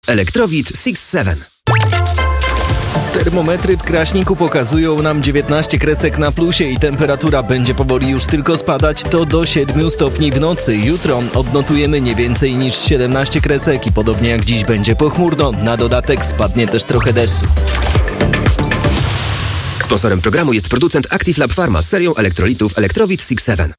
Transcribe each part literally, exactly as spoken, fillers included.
Elektrowid six seven. Termometry w Kraśniku pokazują nam dziewiętnaście kresek na plusie i temperatura będzie powoli już tylko spadać, to do siedmiu stopni w nocy. Jutro odnotujemy nie więcej niż siedemnaście kresek i podobnie jak dziś będzie pochmurno. Na dodatek spadnie też trochę deszczu. Sponsorem programu jest producent Active Lab Pharma z serią elektrolitów Elektrowid six seven.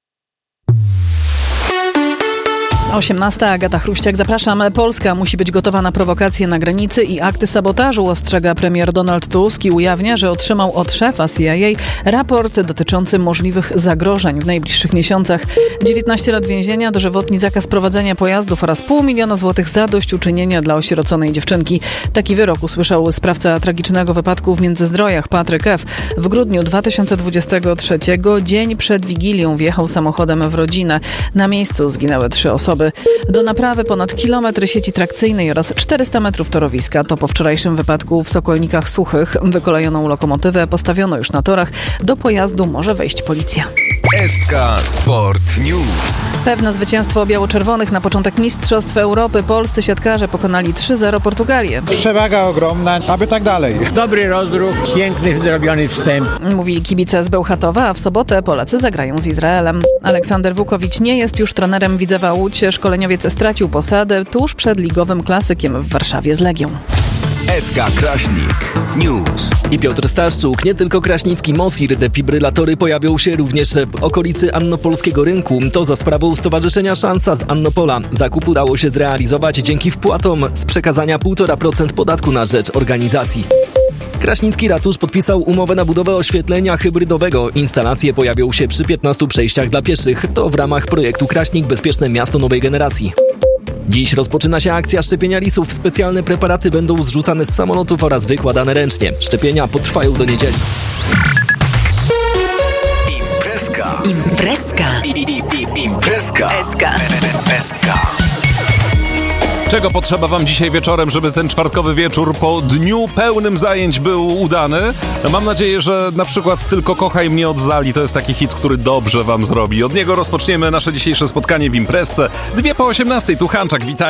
osiemnasta. Agata Chruściak, zapraszam. Polska musi być gotowa na prowokacje na granicy i akty sabotażu, ostrzega premier Donald Tusk i ujawnia, że otrzymał od szefa C I A raport dotyczący możliwych zagrożeń w najbliższych miesiącach. dziewiętnaście lat więzienia, dożywotni zakaz prowadzenia pojazdów oraz pół miliona złotych zadośćuczynienia dla osieroconej dziewczynki. Taki wyrok usłyszał sprawca tragicznego wypadku w Międzyzdrojach, Patryk F. W grudniu dwa tysiące dwudziestego trzeciego, dzień przed Wigilią, wjechał samochodem w rodzinę. Na miejscu zginęły trzy osoby. Do naprawy ponad kilometr sieci trakcyjnej oraz czterysta metrów torowiska. To po wczorajszym wypadku w Sokolnikach Suchych. Wykolejoną lokomotywę postawiono już na torach. Do pojazdu może wejść policja. S K Sport News. Pewne zwycięstwo biało-czerwonych na początek Mistrzostw Europy. Polscy siatkarze pokonali trzy zero Portugalię. Przewaga ogromna, aby tak dalej. Dobry rozruch, piękny, zrobiony wstęp. Mówili kibice z Bełchatowa, a w sobotę Polacy zagrają z Izraelem. Aleksander Wukowicz nie jest już trenerem Widzewa Łódź. Szkoleniowiec stracił posadę tuż przed ligowym klasykiem w Warszawie z Legią. S K Kraśnik News. I Piotr Staszczuk. Nie tylko kraśnicki Mosir. Defibrylatory pojawią się również w okolicy Annopolskiego Rynku. To za sprawą Stowarzyszenia Szansa z Annopola. Zakup udało się zrealizować dzięki wpłatom z przekazania półtora procent podatku na rzecz organizacji. Kraśnicki Ratusz podpisał umowę na budowę oświetlenia hybrydowego. Instalacje pojawią się przy piętnastu przejściach dla pieszych. To w ramach projektu Kraśnik Bezpieczne Miasto Nowej Generacji. Dziś rozpoczyna się akcja szczepienia lisów. Specjalne preparaty będą zrzucane z samolotów oraz wykładane ręcznie. Szczepienia potrwają do niedzieli. Imprezka. Imprezka. I, i, i, imprezka. S K. S K. Czego potrzeba wam dzisiaj wieczorem, żeby ten czwartkowy wieczór po dniu pełnym zajęć był udany? No mam nadzieję, że na przykład Tylko kochaj mnie od Zali to jest taki hit, który dobrze wam zrobi. Od niego rozpoczniemy nasze dzisiejsze spotkanie w imprezce. Dwie po osiemnastej, tu Hanczak, witaj.